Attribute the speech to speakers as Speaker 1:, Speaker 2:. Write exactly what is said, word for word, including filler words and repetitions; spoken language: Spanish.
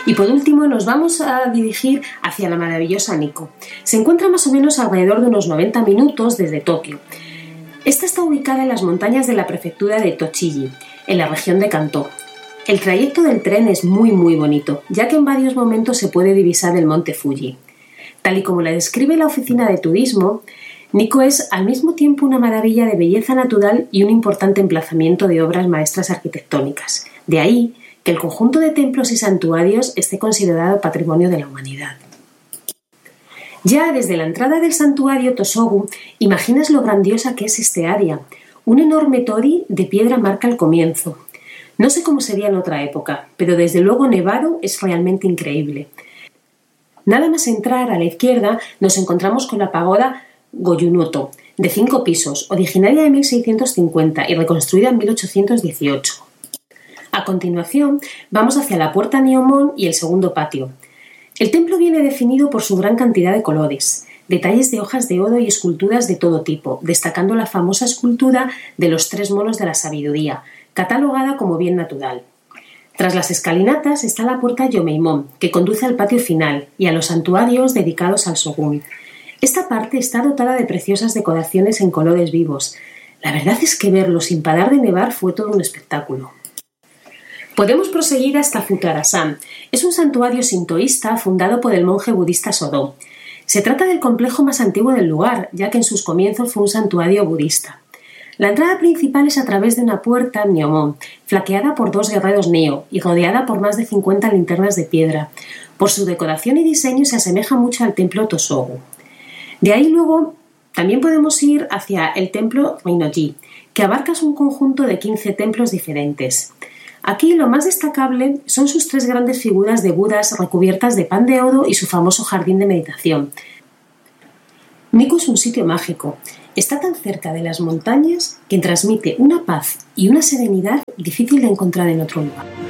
Speaker 1: Y por último nos vamos a dirigir hacia la maravillosa Nikko. Se encuentra más o menos alrededor de unos noventa minutos desde Tokio. Esta está ubicada en las montañas de la prefectura de Tochigi, en la región de Kanto. El trayecto del tren es muy muy bonito, ya que en varios momentos se puede divisar el monte Fuji. Tal y como la describe la oficina de turismo, Nikko es al mismo tiempo una maravilla de belleza natural y un importante emplazamiento de obras maestras arquitectónicas. De ahí que el conjunto de templos y santuarios esté considerado patrimonio de la humanidad. Ya desde la entrada del santuario Tosogu, imaginas lo grandiosa que es este área. Un enorme torii de piedra marca el comienzo. No sé cómo sería en otra época, pero desde luego nevado es realmente increíble. Nada más entrar a la izquierda nos encontramos con la pagoda Goyunoto, de cinco pisos, originaria de mil seiscientos cincuenta y reconstruida en mil ochocientos dieciocho. A continuación, vamos hacia la puerta Nyōmon y el segundo patio. El templo viene definido por su gran cantidad de colores, detalles de hojas de oro y esculturas de todo tipo, destacando la famosa escultura de los tres monos de la sabiduría, catalogada como bien natural. Tras las escalinatas está la puerta Yomeimon, que conduce al patio final y a los santuarios dedicados al Shogun. Esta parte está dotada de preciosas decoraciones en colores vivos. La verdad es que verlo sin parar de nevar fue todo un espectáculo. Podemos proseguir hasta Futarasan. Es un santuario sintoísta fundado por el monje budista Sodō. Se trata del complejo más antiguo del lugar, ya que en sus comienzos fue un santuario budista. La entrada principal es a través de una puerta Nyōmon, flanqueada por dos guerreros Nio y rodeada por más de cincuenta linternas de piedra. Por su decoración y diseño se asemeja mucho al templo Tosogu. De ahí luego también podemos ir hacia el templo Rinnoji, que abarca un conjunto de quince templos diferentes. Aquí lo más destacable son sus tres grandes figuras de Budas recubiertas de pan de oro y su famoso jardín de meditación. Nikko es un sitio mágico. Está tan cerca de las montañas que transmite una paz y una serenidad difícil de encontrar en otro lugar.